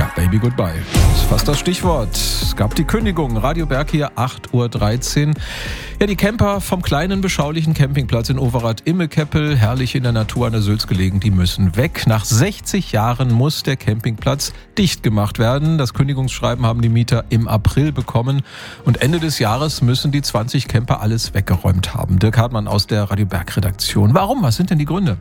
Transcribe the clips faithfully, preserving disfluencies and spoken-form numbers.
Ja, Baby Goodbye. Das ist fast das Stichwort. Es gab die Kündigung. Radio Berg hier, acht Uhr dreizehn. Ja, die Camper vom kleinen, beschaulichen Campingplatz in Overath-Immekeppel, herrlich in der Natur an der Sülz gelegen, die müssen weg. Nach sechzig Jahren muss der Campingplatz dicht gemacht werden. Das Kündigungsschreiben haben die Mieter im April bekommen. Und Ende des Jahres müssen die zwanzig Camper alles weggeräumt haben. Dirk Hartmann aus der Radio Berg-Redaktion. Warum? Was sind denn die Gründe?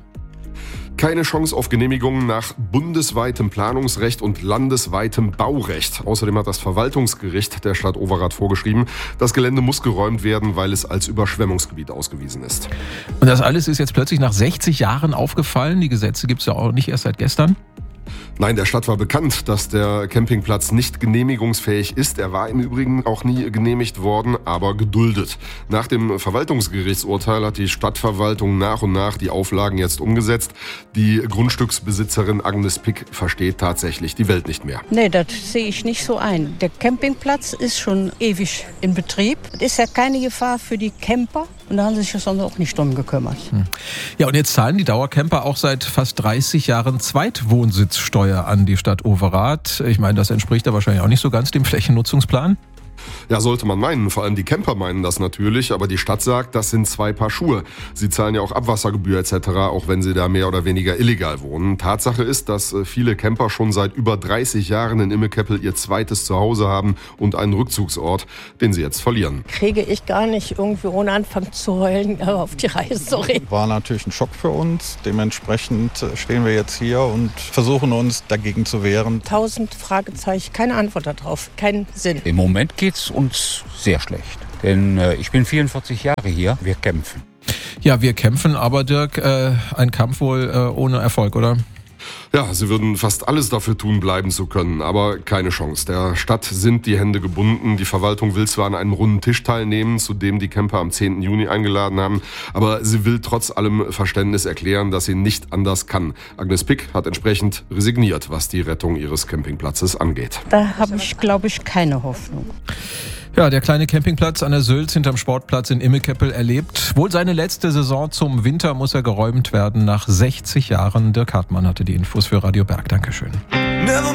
Keine Chance auf Genehmigungen nach bundesweitem Planungsrecht und landesweitem Baurecht. Außerdem hat das Verwaltungsgericht der Stadt Overath vorgeschrieben, das Gelände muss geräumt werden, weil es als Überschwemmungsgebiet ausgewiesen ist. Und das alles ist jetzt plötzlich nach sechzig Jahren aufgefallen. Die Gesetze gibt es ja auch nicht erst seit gestern. Nein, der Stadt war bekannt, dass der Campingplatz nicht genehmigungsfähig ist. Er war im Übrigen auch nie genehmigt worden, aber geduldet. Nach dem Verwaltungsgerichtsurteil hat die Stadtverwaltung nach und nach die Auflagen jetzt umgesetzt. Die Grundstücksbesitzerin Agnes Pick versteht tatsächlich die Welt nicht mehr. Nee, das sehe ich nicht so ein. Der Campingplatz ist schon ewig in Betrieb. Es ist ja keine Gefahr für die Camper. Und da haben sie sich sonst auch nicht drum gekümmert. Hm. Ja, und jetzt zahlen die Dauercamper auch seit fast dreißig Jahren Zweitwohnsitzsteuer an die Stadt Overath. Ich meine, das entspricht da wahrscheinlich auch nicht so ganz dem Flächennutzungsplan. Ja, sollte man meinen. Vor allem die Camper meinen das natürlich. Aber die Stadt sagt, das sind zwei Paar Schuhe. Sie zahlen ja auch Abwassergebühr et cetera, auch wenn sie da mehr oder weniger illegal wohnen. Tatsache ist, dass viele Camper schon seit über dreißig Jahren in Immekeppel ihr zweites Zuhause haben und einen Rückzugsort, den sie jetzt verlieren. Kriege ich gar nicht irgendwie ohne anfangen zu heulen auf die Reise, sorry. War natürlich ein Schock für uns. Dementsprechend stehen wir jetzt hier und versuchen uns dagegen zu wehren. Tausend Fragezeichen, keine Antwort darauf, keinen Sinn. Im Moment geht es uns sehr schlecht, denn äh, ich bin vierundvierzig Jahre hier, wir kämpfen. Ja, wir kämpfen, aber Dirk, äh, ein Kampf wohl äh, ohne Erfolg, oder? Ja, sie würden fast alles dafür tun, bleiben zu können, aber keine Chance. Der Stadt sind die Hände gebunden. Die Verwaltung will zwar an einem runden Tisch teilnehmen, zu dem die Camper am zehnten Juni eingeladen haben, aber sie will trotz allem Verständnis erklären, dass sie nicht anders kann. Agnes Pick hat entsprechend resigniert, was die Rettung ihres Campingplatzes angeht. Da habe ich, glaube ich, keine Hoffnung. Ja, der kleine Campingplatz an der Sülz hinterm Sportplatz in Immekeppel erlebt wohl seine letzte Saison. Zum Winter muss er geräumt werden nach sechzig Jahren. Dirk Hartmann hatte die Infos für Radio Berg. Dankeschön.